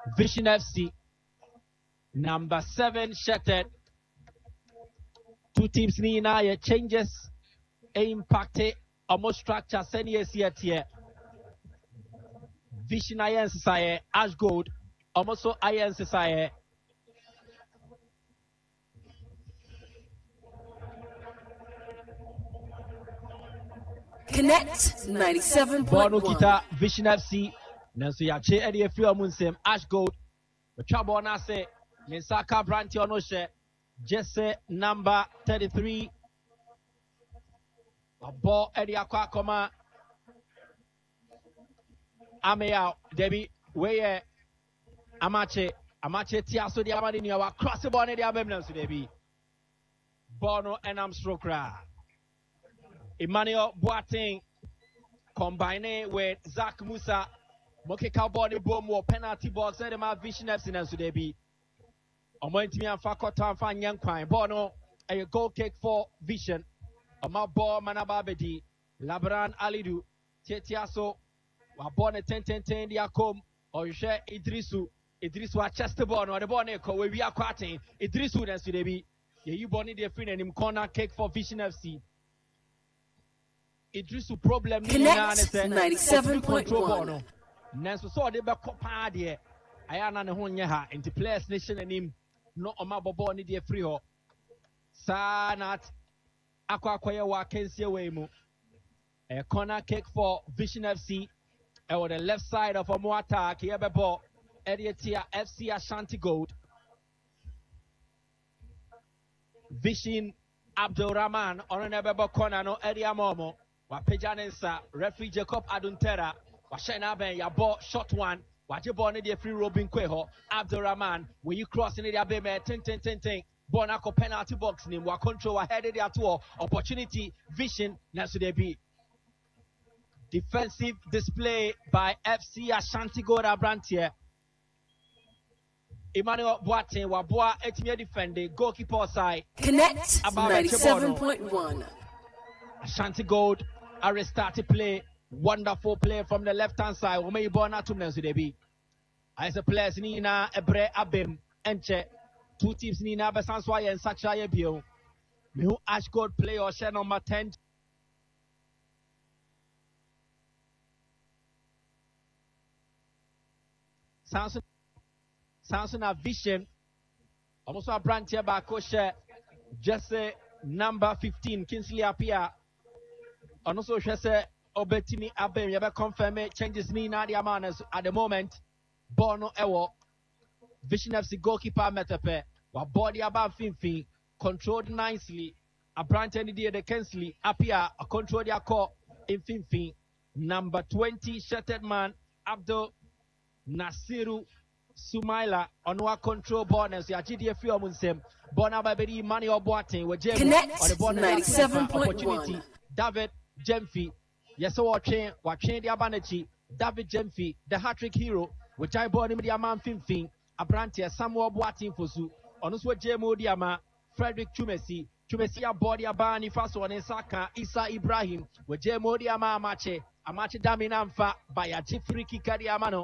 Vision FC. Number 7 shattered. Two teams need now changes impacted almost structure seniors here. Vision Iron Society, Ash Gold, almost so Iron Society. Connect 97.1. Bono Kita, Vision FC. Nanso ya che edi efri omunsem Ash Gold. The trouble na say Ninsaka Branti Onoshe. Jesse number 33. A ball edi akwa koma. Ame out Debbie weye Amache tiaso di amani ni wa cross the ball ne di abemna so Debbie. Bono enam strokra. Emmanuel Boateng combine with Zach Musa. Moke cowboy bomb or penalty box. Said my Vision FC and so they be. I'm going to me and Fakota and Fan Young Quine. Bono a goal kick for Vision. A my ball Manababedi. Labran Alidu. Tietiaso. Wa born a 10-10-10 diakom. Or you share Idrisu a Chester Bono or the Bonneco where we are quatting. Idrisu and so they be. You born in the free and him corner kick for Vision FC. Idrisu problem Connect 97.1. Nanso so de be kopa de aya na ne ho nye ha enti players nation anim no oma bobo ne de free ho sa nat akwakoye wa kensie we mu a corner kick for Vision FC on the left side of a attack here be ball Edietia FC Ashanti Gold. Vision Abdulrahman on an ball corner no Edia Momo wa pejanensa referee Jacob Aduntera. Washena ben ya ball shot one. Waje ball ne de free Robin Kweho. Abdulrahman when you cross in the abeme 10. Bonako penalty box nim wa control wa headed at all opportunity Vision na so they be. Defensive display by FC Ashanti Gold Abrantier. Emmanuel Boateng wa boa etime defender goalkeeper side. Connect 97.1. Ashanti Gold are restarted play. Wonderful play from the left hand side. We may born at 2 minutes to be. As a players Nina Ebre Abim Enche. Two teams Nina Besanswaya and Sakshaya Bio. Mihu Ash Gold play or share number 10. Samson a Vision. Almost a branch here by Coach Jesse number 15 Kingsley Apia. And also Jesse Obetimi Abem, you confirm it, changes me now the amount at the moment. Bono Ewo, Vision FC goalkeeper Metape, what body about Finfin, controlled nicely. A branch any day the Kingsley Apia, a control their core in Finfin. Number 20, shattered man, Abdul Nasiru Sumaila, on what control bonus, ya GDF Munsem, Bona Babedi, Manuel Boateng, with Jim, Connect on the bonus 97.1. David Jemfi. Yes, so watching the Abanachi, David Jemfi, the hat-trick hero, which I bought him the Aman Finfin, Abrantia, Samuel Boating Fosu, on us with Jemo Diama, Frederick Chumesi, Body Abani Faso and Saka, Isa Ibrahim, with Jemo Diama Amache Daminamfa by a Jeffrey Kikadiamano.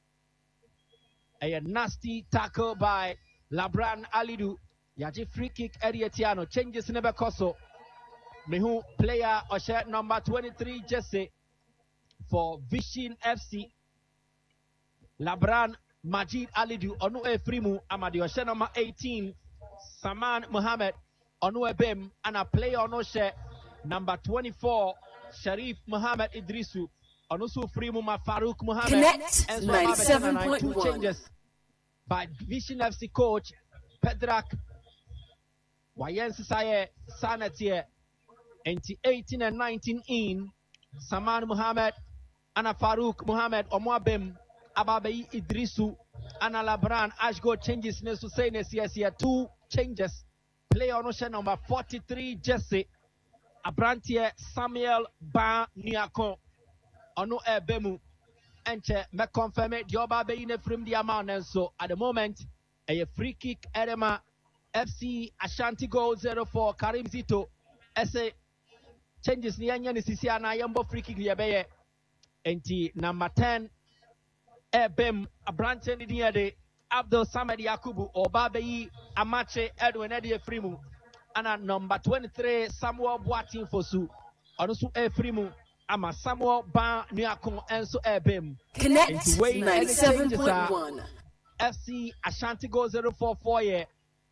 A nasty tackle by Labran Alidu, Yaji free kick Edietiano, changes never Koso. Mehu player or shirt number 23 Jesse for Vision FC. Labran Majid Alidu Onu Efrimu Amadi or shirt number 18 Saman Muhammad Onu Ebem and a player on shirt number 24 Sharif Muhammad Idrisu Onusu Frimuma Farouk Muhammad Connect and 97.1. changes by Vision FC coach Pedrak Wayensi Saye Sanatier. 18 and 19 in Saman Muhammad, Anna Farouk Muhammad, Omwabem, Ababai Idrisu, Anna Labran, Ashgo changes Nesu Saynes, yes, here 2 changes. Play on ocean number 43, Jesse, Abrantier, Samuel Ba Niakon, Onu Ebemu, Enche, me confirm it, Joba Bayine from the amount, and so at the moment, a free kick, Edema, FC Ashanti Gold 04, Karim Zito, SA. Changes ni anya ni sisi ana yambo free kick ya beye enti number 10 Ebem Abrante Nidiade Abdul Samad Yakubu Obabeyi Amache Edwin Eddie Frimu and number 23 Samuel Boatin Fosu Onusu Efrimu Ama Samuel Ban Niakon Enso Ebem Connect 97.1. FC Ashanti Go 044 ye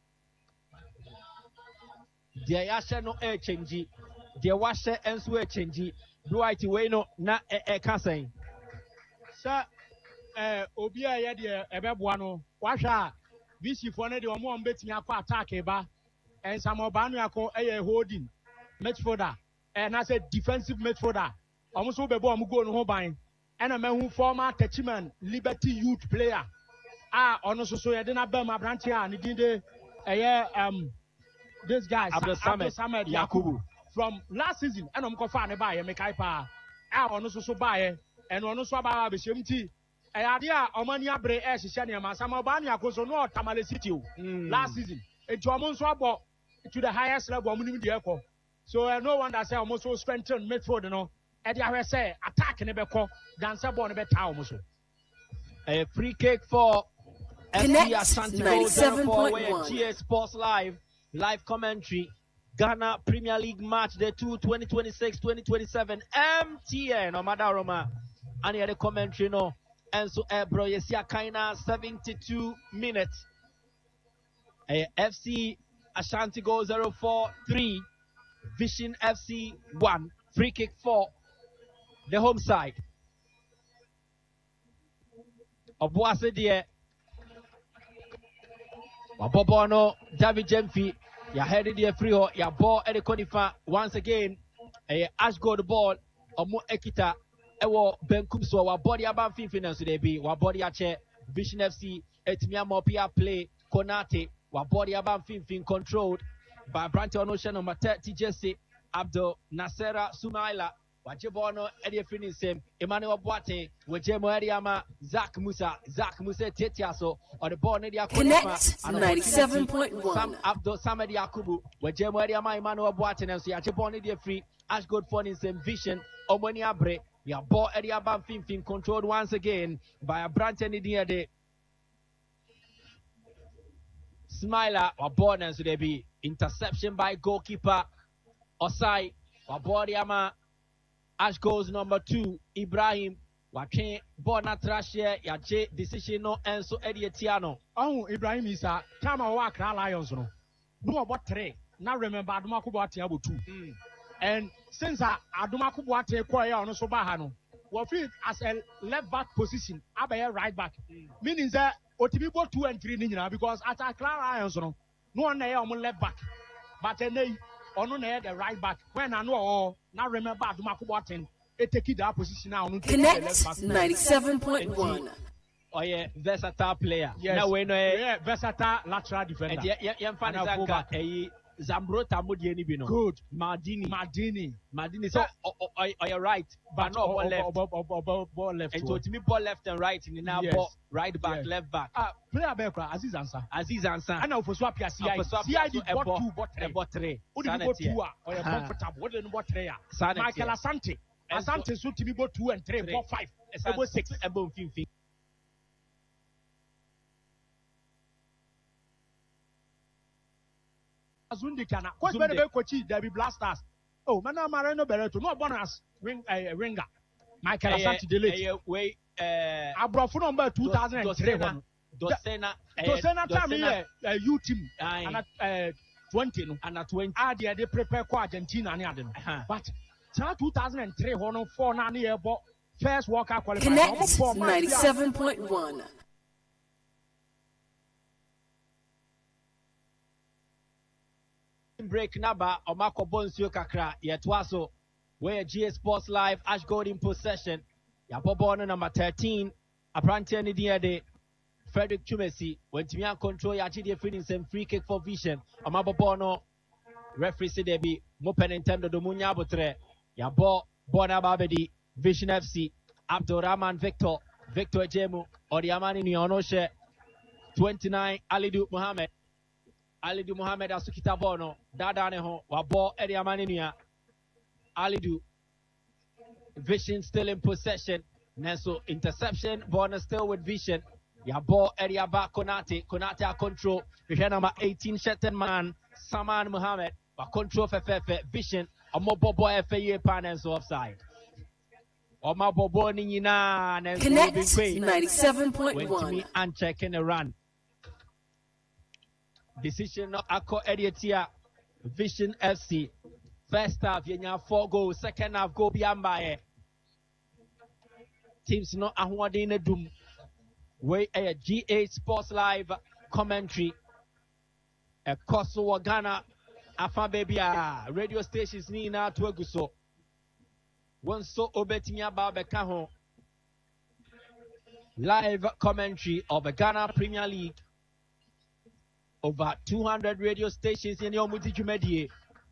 Deɛ yɛahyɛ no ɛrekyɛngyi deɛ wahyɛ nso ɛrekyɛngyi Dwight wei no na ɛka sɛn sɛ obi a yɛ deɛ ɛbɛboa no wahwɛ a VC foɔ no deɛ ɔmo a ɔmbɛtumi akɔ attack ba Samuel no akɔ ɛyɛ holding midfielder na sɛ defensive midfielder ɔmo nso bɛbɔ ɔmo goal no ho ban ɛna mahu former Techiman Liberty youth player a ɔno nso so yɛde na bɛm aberante a ne din de ɛyɛ this guy Abdul Samad Yakubu from last season and kɔfa ne baayɛ mekai paa a ɔno nso so baayɛ ɛna ɔno nso aba abɛhyɛm ti ɛyɛ ade a ɔmo ani abere ɛhyehyɛ nneɛma Samuel Ban Niakon so no Tamale City last season enti ɔmo nso abɔ to the highest level ɔmo nim deɛ ɛkɔ so no wonder sɛ ɔmo so strengthen midfield no ɛde ahwɛ sɛ attack ne bɛkɔ dan sɛ bɔɔl ne bɛtaa ɔmo so a free kick for FC Ashanti Go 04 where 97.1. GS Sports Live commentary Ghana Premier League match day 2 2026-2027 MTN Omada Roma and the commentary no and so bro yesia kaina 72 minutes FC Ashanti Go 043 Vision FC 1 free kick for the home side Obuase die Wabobono David Jemfi ya headed the free ho ya ball at the Konifa once again Ash go the ball Omo Ekita Ewo Benkumso wa body about finance today be wa body ache Vision FC etmia mopia play Konate wa body about fin controlled by Brante Onosha number 30 Jesse Abdul Nasera Sumaila Wajebono Eddie Finisem Emmanuel Boate Wajemo Ediama Zach Musa Tetiaso or the ball Nedia Connect 97.1. Sam Abdul Samad Yakubu Wajemo Ediama Emmanuel Boate and so Yajebon Eddie Free Ash Good for Nisem Vision Omoni Abre ya ball Ediaba Fin controlled once again by a Brante Nidia de Smiler or born and so they be interception by goalkeeper Osai or Bodiama Ash goes number 2, Ibrahim. Wake Bona Trashia, Yaje decision no and so Eddie Tiano. Oh, Ibrahim is a time of Accra Lions. No about 3. Now remember Adumaku Boate able 2. And since Adumaku Boate Koya on Sobahano, we feel as a left back position, Abaya right back. Meaning that Otibibo 2 and 3 ninja because at Accra Lions no one there on left back. But then ono na the right back when I know all now remember Adumaku Boateng take that position now Connect 97.1. Oh yeah, versatile player. Yes. Now we know versatile lateral defender. Yeah, Fanny Zambrota Mudi ni bino. Good. Mardini. So you're right, but no ball left. And so to me ball left and right in now ball right back, left back. Player Bekra Aziz Ansah. I know for swap CI did bot 3. What do you go 2 or you're comfortable? What do you bot 3? Michael Asante. Asante so to me bot 2 and 3, bot 5. About 6 above 15. Zundikana. What's better than Kochi? There be blasters. Oh, Mana Marino Bereto. No bonus ringer. Michael Asante delete. Wait, I brought phone number 2003. Dosena time here, U team. And 20 no. And at 20. They prepare for Argentina. But 2003, 104 na near first walk out qualified. Connect 97.1. Break number Omako Bonsio Kakra Yetwaso where GS Sports Live Ash Gold in possession. Yabobono number 13 Apprentice Nidia Frederick Chumesi when Timian control Yachidi Finis and free kick for Vision. Amabobono referee said there be Mopen Nintendo Domunya Botre Yabo Bona Babedi Vision FC Abdurrahman Victor Jemu Odiamani Nionoshe 29 Alidu Muhammad Asukita Bono, Dadaneho, Wabo Ediamaninia, Alidu, Vision still in possession, Nenso interception, ball still with Vision. Ya ball area back Konate a control. We number 18 Shetan man Saman Muhammad. A control for Vision. A mobile boy FA panels offside. Or my bobo Nina and Connect 97.1 and checking a run. Decision of Akko Edietia Vision FC. First half, you have 4 goals. Second half, go beyond by teams not a doom. We a GA Sports Live commentary. A Kosovo Ghana Afa baby radio stations ni na to aguso. One so obetimi aba beka ho. Live commentary of the Ghana Premier League. Over 200 radio stations in your multi-jumedie.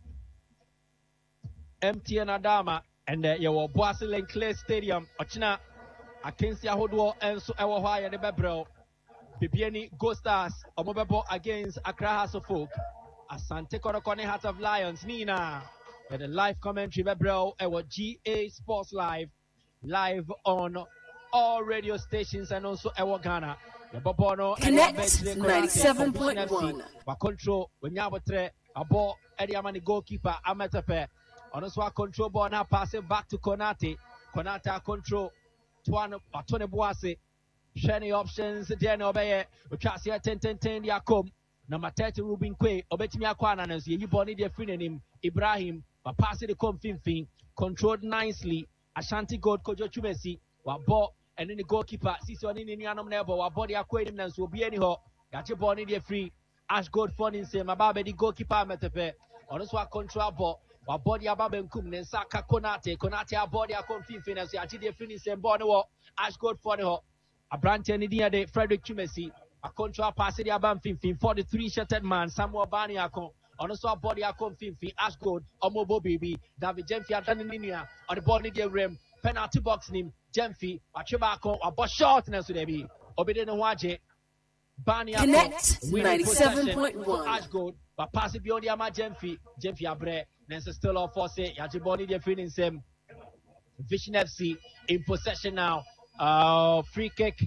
MTN Adama and your Boasil Clay Stadium. Ochina Akensi Ahodo and so Ewa Haya de Bebro. Bibiani Go Stars Omobebo against Accra House of Folk. Asante Korokone Heart of Lions Nina. And the live commentary Bebro Ewa GA Sports Live. Live on all radio stations and also Ewa Ghana. Connect 97.1. Control when Yabotre a ball Ediamani goalkeeper Ametepe. On a control ball now passing back to Konate. Konate control Tony Boase. Shiny options, then obey. Uchasia 10 Yakum. Number 30 Ruben Kwe. Obetimi Akwana and you born the friend Ibrahim. But pass it the Finfin. Controlled nicely. Ashanti Gold Kojo Chumesi. Wa ball. And then the goalkeeper, Sisi on in Yanum Nebo, our body acquaintance will be anyhow. Got your ball in the free. Ash Gold Fund in same about the goalkeeper Metepe. On this one control ball. Our body above and cum, then Saka Konate, our body are confusing as you actually free in same Bono. Ash Gold Fund a branch and India de Frederick Chumesi. A control pass the Abam Finfin, 43 shattered man, Samuel Baniako. On this one body are confusing, Ash Gold, Omobo Baby, David Jemfi, Adaninia, on the body the rim, penalty box name. Jemfi, Achibako, a boss short next to the Obedient Waje, Bania, Connect 97.1. Ash Gold, but pass it beyond Yama Jemfi Abre, Nancy still off for say, Yajiboni, the feeling same. Vision FC in possession now. Free kick,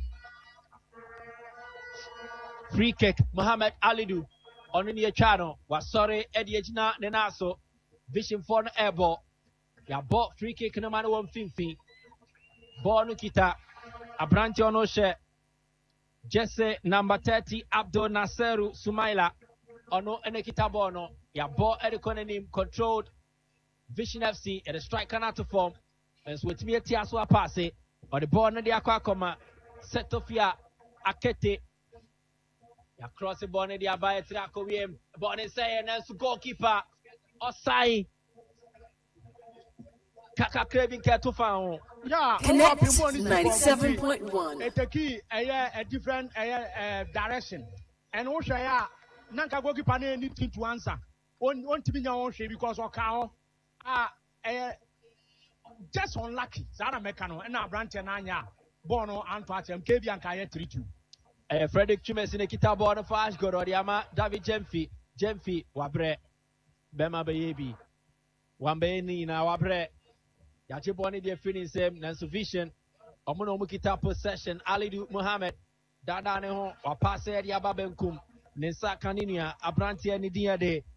Muhammad Alidu on the channel. Was sorry, Eddie Ejina Nenaso, Vision for the airball. Ya bought free kick no matter 150. Bonu kita Abranti Onoshe Jesse number 30 Abdul Naseru Sumaila Ono Enekita Bono Ya ball Edikonenim controlled Vision FC at a striker not to form and so with me a Tiaswa passe or the ball na the Aquacoma Setofia Akete Ya cross the ball na the Abaya Triako Wiem Bonnie say and then goalkeeper Osai Kaka Craving Katufa. Yeah, Connect 97.1. It's a key, a different direction. And also, Nanka goalkeeper anything to answer. On to be your own shape because of cow. Just unlucky. Zara Mecano and now Branch and Anya. Bono, Antwerp, KB and Kaya 3-2. Frederick Chumes in a kita bono for Ashgod or Yama, David Jemfi, Wabre, Bema Baby, Wambeni, now Wabre. Yachiboni the feeling same Nansu Vision Omono Mukita possession Alidu Muhammad Dadaneho or Passe Yababenkum Nisa Kaninia Abrantia Nidia de